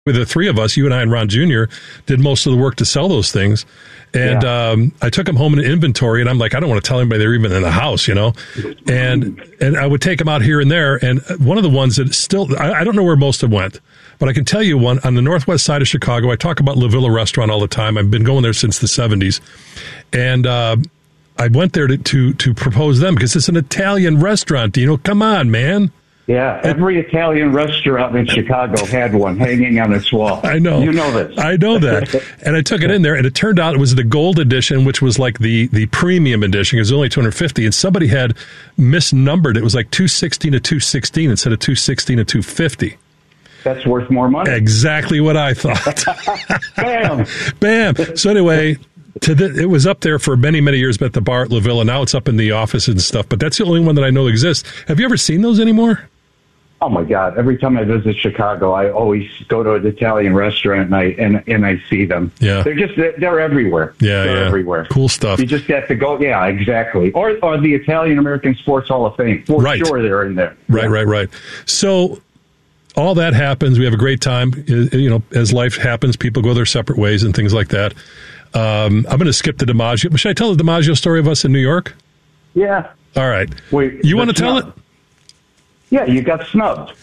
With the three of us, you and I and Ron Jr., did most of the work to sell those things. And I took them home in an inventory, and I'm like, I don't want to tell anybody they're even in the house, you know. And I would take them out here and there. And one of the ones that still, I don't know where most of them went, but I can tell you one on the northwest side of Chicago. I talk about La Villa Restaurant all the time. I've been going there since the 70s. And I went there to propose them because it's an Italian restaurant. You know, come on, man. Yeah, every Italian restaurant in Chicago had one hanging on its wall. I know. You know this. I know that. And I took it in there, and it turned out it was the gold edition, which was like the premium edition. It was only $250, and somebody had misnumbered. It was like $216 to $216 instead of $216 to $250. That's worth more money. Exactly what I thought. Bam. Bam. So anyway, it was up there for many, many years at the bar at La Villa. Now it's up in the office and stuff, but that's the only one that I know exists. Have you ever seen those anymore? Oh my God! Every time I visit Chicago, I always go to an Italian restaurant and I see them. Yeah, they're everywhere. Yeah, they're everywhere. Cool stuff. You just have to go. Yeah, exactly. Or the Italian American Sports Hall of Fame. For sure, they're in there. Right. So all that happens. We have a great time. You know, as life happens, people go their separate ways and things like that. I'm going to skip the DiMaggio. Should I tell the DiMaggio story of us in New York? Yeah. All right. Wait, you want to tell it? Yeah, you got snubbed.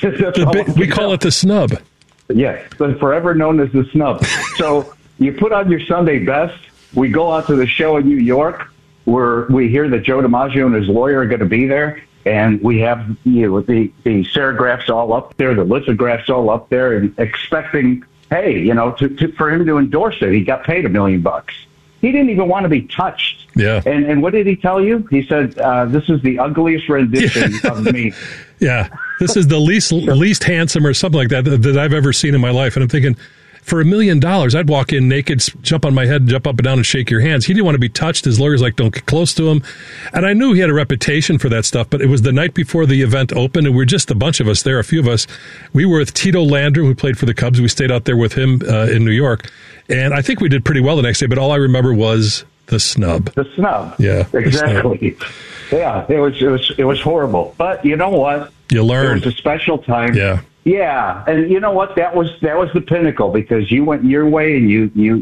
We call it the snub. Yes, but forever known as the snub. So you put on your Sunday best. We go out to the show in New York where we hear that Joe DiMaggio and his lawyer are going to be there. And we have the serigraphs all up there, the lithographs all up there, and expecting, hey, for him to endorse it. He got paid $1 million. He didn't even want to be touched. Yeah. And what did he tell you? He said, this is the ugliest rendition of me. Yeah. This is the least handsome or something like that I've ever seen in my life. And I'm thinking, for $1 million, I'd walk in naked, jump on my head, jump up and down and shake your hands. He didn't want to be touched. His lawyer's like, don't get close to him. And I knew he had a reputation for that stuff, but it was the night before the event opened, and we were just a bunch of us there, a few of us. We were with Tito Landrum, who played for the Cubs. We stayed out there with him in New York. And I think we did pretty well the next day, but all I remember was the snub. The snub. Yeah. Exactly. Yeah, it was horrible. But you know what? You learned. It was a special time. Yeah. Yeah, and you know what? That was the pinnacle because you went your way and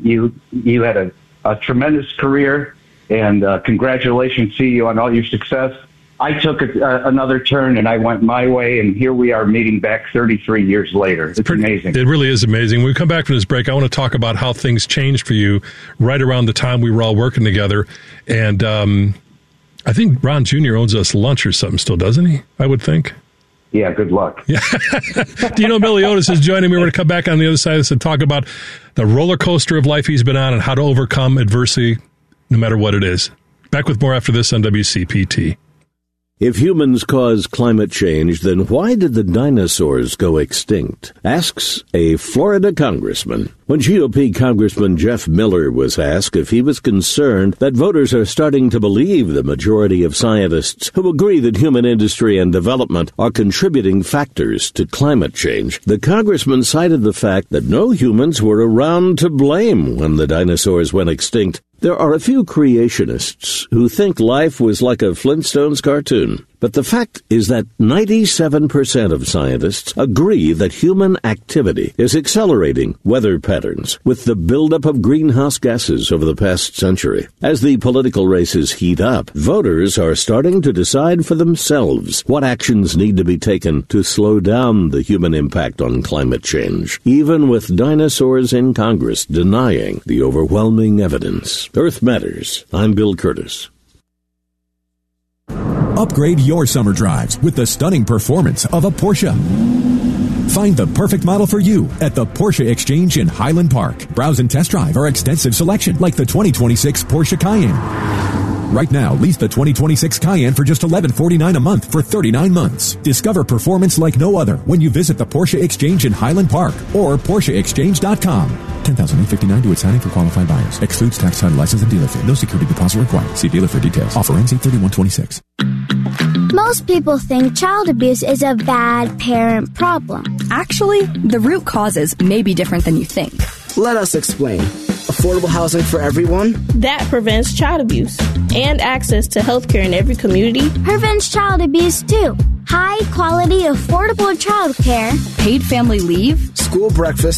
you had a tremendous career, and congratulations to you on all your success. I took another turn and I went my way, and here we are meeting back 33 years later. It's amazing. It really is amazing. When we come back from this break, I want to talk about how things changed for you right around the time we were all working together. And I think Ron Jr. owes us lunch or something still, doesn't he? I would think. Yeah, good luck. Yeah. Dino Miliotis is joining me. We're going to come back on the other side of this and talk about the roller coaster of life he's been on and how to overcome adversity no matter what it is. Back with more after this on WCPT. If humans cause climate change, then why did the dinosaurs go extinct? Asks a Florida congressman. When GOP Congressman Jeff Miller was asked if he was concerned that voters are starting to believe the majority of scientists who agree that human industry and development are contributing factors to climate change, the congressman cited the fact that no humans were around to blame when the dinosaurs went extinct. There are a few creationists who think life was like a Flintstones cartoon, but the fact is that 97% of scientists agree that human activity is accelerating weather patterns with the buildup of greenhouse gases over the past century. As the political races heat up, voters are starting to decide for themselves what actions need to be taken to slow down the human impact on climate change, even with dinosaurs in Congress denying the overwhelming evidence. Earth Matters. I'm Bill Curtis. Upgrade your summer drives with the stunning performance of a Porsche. Find the perfect model for you at the Porsche Exchange in Highland Park. Browse and test drive our extensive selection like the 2026 Porsche Cayenne. Right now, lease the 2026 Cayenne for just $1149 a month for 39 months. Discover performance like no other when you visit the Porsche Exchange in Highland Park or PorscheExchange.com. $10,859 to its signing for qualified buyers. Excludes tax, title, license, and dealer fee. No security deposit required. See dealer for details. Offer ends 8/31/26. Most people think child abuse is a bad parent problem. Actually, the root causes may be different than you think. Let us explain. Affordable housing for everyone? That prevents child abuse. And access to health care in every community. Prevents child abuse, too. high quality, affordable childcare, paid family leave, school breakfast,